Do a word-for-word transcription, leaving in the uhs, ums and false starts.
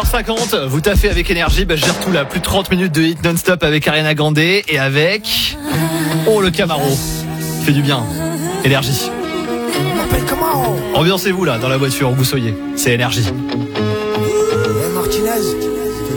cinquante, vous taffez avec énergie, bah je gère tout là, plus de trente minutes de hit non-stop avec Ariana Grande et avec... Oh le Camaro, il fait du bien, énergie. Ambiancez-vous là, dans la voiture où vous soyez, c'est énergie. Hey Martinez.